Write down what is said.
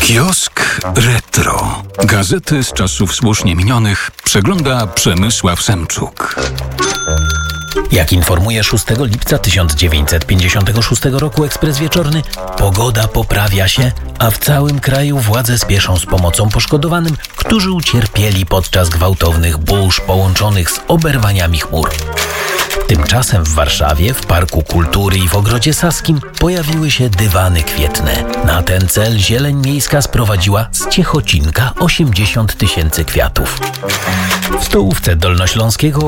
Kiosk Retro. Gazety z czasów słusznie minionych przegląda Przemysław Semczuk. Jak informuje 6 lipca 1956 roku Ekspres Wieczorny, pogoda poprawia się, a w całym kraju władze spieszą z pomocą poszkodowanym, którzy ucierpieli podczas gwałtownych burz połączonych z oberwaniami chmur. Tymczasem w Warszawie, w Parku Kultury i w Ogrodzie Saskim pojawiły się dywany kwietne. Na ten cel Zieleń Miejska sprowadziła z Ciechocinka 80 000 kwiatów. W stołówce dolnośląskiego